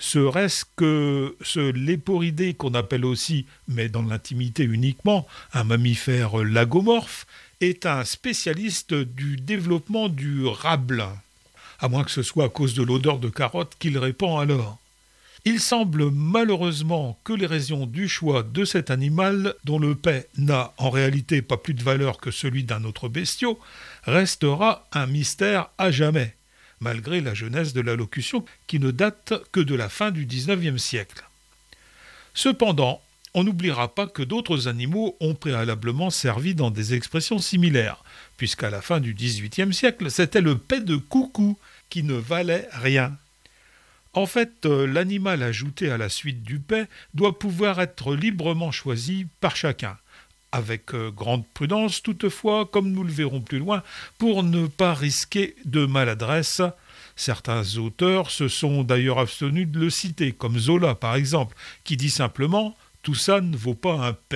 Serait-ce que ce léporidé qu'on appelle aussi, mais dans l'intimité uniquement, un mammifère lagomorphe, est un spécialiste du développement du rable, à moins que ce soit à cause de l'odeur de carotte qu'il répand alors. Il semble malheureusement que les raisons du choix de cet animal, dont le paix n'a en réalité pas plus de valeur que celui d'un autre bestiau, restera un mystère à jamais, malgré la jeunesse de l'allocution qui ne date que de la fin du XIXe siècle. Cependant, on n'oubliera pas que d'autres animaux ont préalablement servi dans des expressions similaires, puisqu'à la fin du XVIIIe siècle, c'était le paix de coucou qui ne valait rien. En fait, l'animal ajouté à la suite du paix doit pouvoir être librement choisi par chacun, avec grande prudence toutefois, comme nous le verrons plus loin, pour ne pas risquer de maladresse. Certains auteurs se sont d'ailleurs abstenus de le citer, comme Zola par exemple, qui dit simplement « tout ça ne vaut pas un paix ».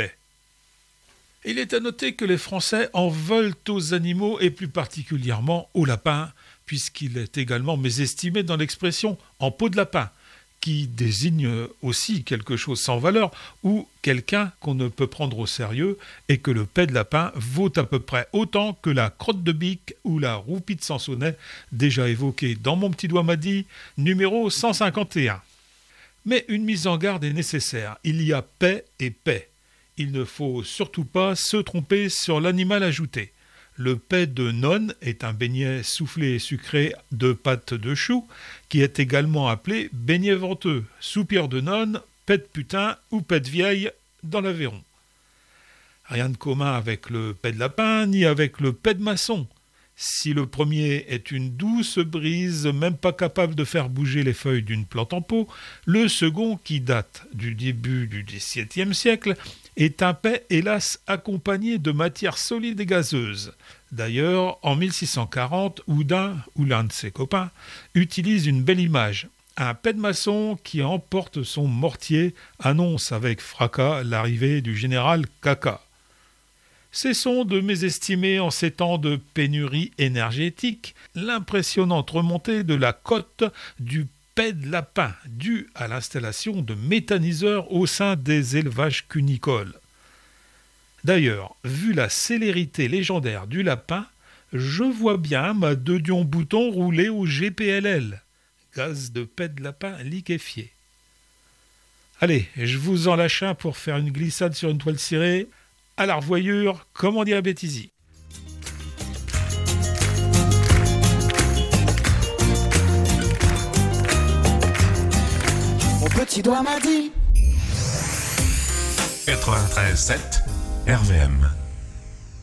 Il est à noter que les Français en veulent aux animaux et plus particulièrement aux lapins, puisqu'il est également mésestimé dans l'expression « en peau de lapin », qui désigne aussi quelque chose sans valeur ou quelqu'un qu'on ne peut prendre au sérieux et que le paix de lapin vaut à peu près autant que la crotte de bique ou la roupie de Sansonnet, déjà évoquée dans Mon petit doigt m'a dit, numéro 151. Mais une mise en garde est nécessaire, il y a paix et paix. Il ne faut surtout pas se tromper sur l'animal ajouté. Le paix de nonne est un beignet soufflé et sucré de pâte de chou qui est également appelé beignet venteux, soupir de nonne, paix de putain ou paix de vieille dans l'Aveyron. Rien de commun avec le paix de lapin ni avec le paix de maçon. Si le premier est une douce brise, même pas capable de faire bouger les feuilles d'une plante en pot, le second, qui date du début du XVIIe siècle, est un paix hélas accompagné de matières solides et gazeuses. D'ailleurs, en 1640, Houdin, ou l'un de ses copains, utilise une belle image. Un paix de maçon qui emporte son mortier annonce avec fracas l'arrivée du général Caca. Cessons de mésestimer en ces temps de pénurie énergétique l'impressionnante remontée de la cote du paix de lapin due à l'installation de méthaniseurs au sein des élevages cunicoles. D'ailleurs, vu la célérité légendaire du lapin, je vois bien ma Dedion-Bouton rouler au GPLL, gaz de paix de lapin liquéfié. Allez, je vous en lâche un pour faire une glissade sur une toile cirée. À la revoyure, comme on dit à Béthisy. Mon petit doigt m'a dit 93.7 RVM.